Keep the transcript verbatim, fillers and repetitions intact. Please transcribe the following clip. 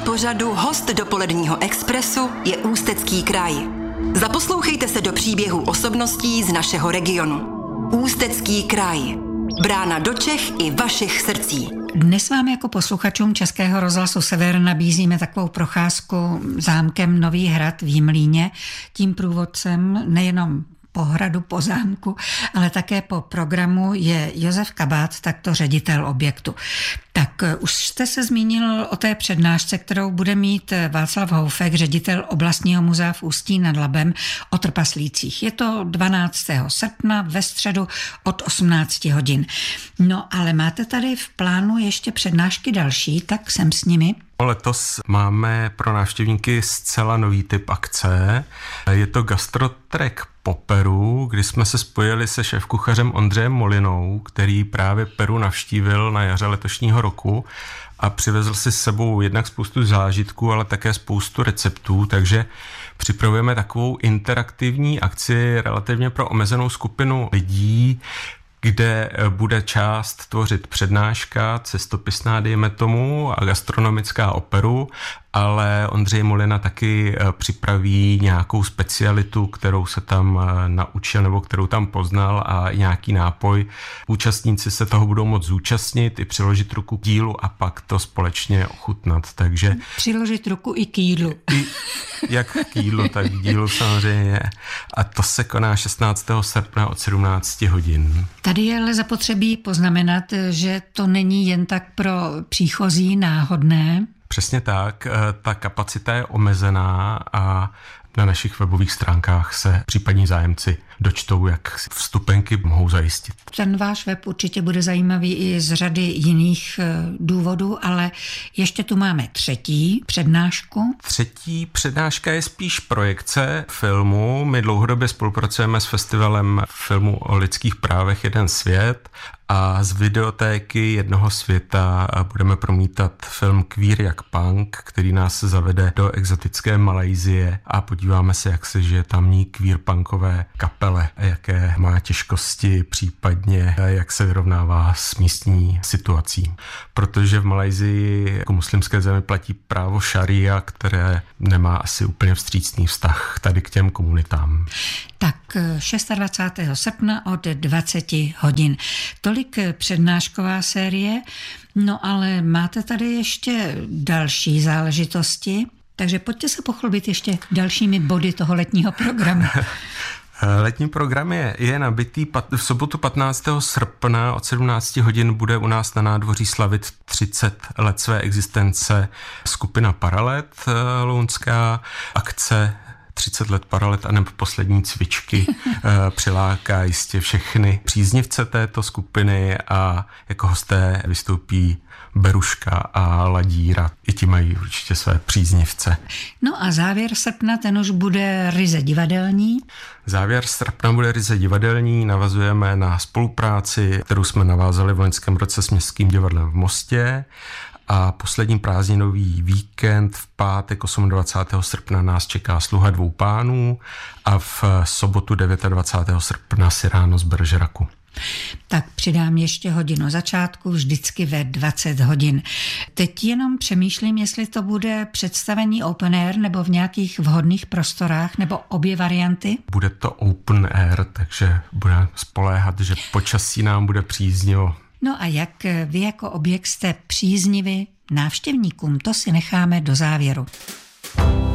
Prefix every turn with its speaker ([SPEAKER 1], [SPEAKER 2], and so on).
[SPEAKER 1] pořadu host dopoledního Expressu je Ústecký kraj. Zaposlouchejte se do příběhů osobností z našeho regionu. Ústecký kraj. Brána do Čech i vašich srdcí.
[SPEAKER 2] Dnes vám jako posluchačům Českého rozhlasu Sever nabízíme takovou procházku zámkem Nový hrad v Jimlíně. Tím průvodcem nejenom po hradu, po zámku, ale také po programu je Josef Kabát, takto ředitel objektu. Tak už jste se zmínil o té přednášce, kterou bude mít Václav Houfek, ředitel oblastního muzea v Ústí nad Labem, o trpaslících. Je to dvanáctého srpna ve středu od osmnáct hodin. No ale máte tady v plánu ještě přednášky další, tak jsem s nimi.
[SPEAKER 3] Letos máme pro návštěvníky zcela nový typ akce. Je to gastrotrek po Peru, kdy jsme se spojili se šéfkuchařem Ondřejem Molinou, který právě Peru navštívil na jaře letošního roku a přivezl si s sebou jednak spoustu zážitků, ale také spoustu receptů, takže připravujeme takovou interaktivní akci relativně pro omezenou skupinu lidí, kde bude část tvořit přednáška, cestopisná dejme tomu a gastronomická operu, ale Ondřej Molina taky připraví nějakou specialitu, kterou se tam naučil nebo kterou tam poznal a nějaký nápoj. Účastníci se toho budou moct zúčastnit i přiložit ruku k jídlu a pak to společně ochutnat. Takže
[SPEAKER 2] přiložit ruku i k jídlu.
[SPEAKER 3] I, jak k jídlu, tak k jídlu samozřejmě. A to se koná šestnáctého srpna od sedmnáct hodin.
[SPEAKER 2] Tady je ale zapotřebí poznamenat, že to není jen tak pro příchozí náhodné.
[SPEAKER 3] Přesně tak, ta kapacita je omezená a na našich webových stránkách se případní zájemci dočtou, jak vstupenky mohou zajistit.
[SPEAKER 2] Ten váš web určitě bude zajímavý i z řady jiných důvodů, ale ještě tu máme třetí přednášku.
[SPEAKER 3] Třetí přednáška je spíš projekce filmu. My dlouhodobě spolupracujeme s festivalem filmu o lidských právech Jeden svět a z videotéky Jednoho světa budeme promítat film Queer jak punk, který nás zavede do exotické Malajsie a podíváme se, jak se žije tamní queer punkové kapele, jaké má těžkosti, případně jak se vyrovnává s místní situací. Protože v Malajsii jako muslimské zemi platí právo šaria, které nemá asi úplně vstřícný vztah tady k těm komunitám.
[SPEAKER 2] Tak dvacátého šestého srpna od dvacet hodin. Tolik přednášková série, no ale máte tady ještě další záležitosti, takže pojďte se pochlubit ještě dalšími body toho letního programu.
[SPEAKER 3] Letní program je, je nabitý. V sobotu patnáctého srpna od sedmnáct hodin bude u nás na nádvoří slavit třicet let své existence skupina Paralet lounská. Akce třicet let Paralet a nebo poslední cvičky přiláká jistě všechny příznivce této skupiny a jako hosté vystoupí Beruška a Ladíra. I ti mají určitě své příznivce.
[SPEAKER 2] No a závěr srpna, ten už bude ryze divadelní.
[SPEAKER 3] Závěr srpna bude ryze divadelní. Navazujeme na spolupráci, kterou jsme navázali v loňském roce s Městským divadlem v Mostě. A poslední prázdninový víkend v pátek dvacátého osmého srpna nás čeká Sluha dvou pánů a v sobotu dvacátého devátého srpna si ráno z Beržeraku.
[SPEAKER 2] Tak přidám ještě hodinu začátku, vždycky ve dvacet hodin. Teď jenom přemýšlím, jestli to bude představení open air nebo v nějakých vhodných prostorách, nebo obě varianty.
[SPEAKER 3] Bude to open air, takže budeme spoléhat, že počasí nám bude příznivo.
[SPEAKER 2] No a jak vy jako objekt jste přízniví návštěvníkům, to si necháme do závěru.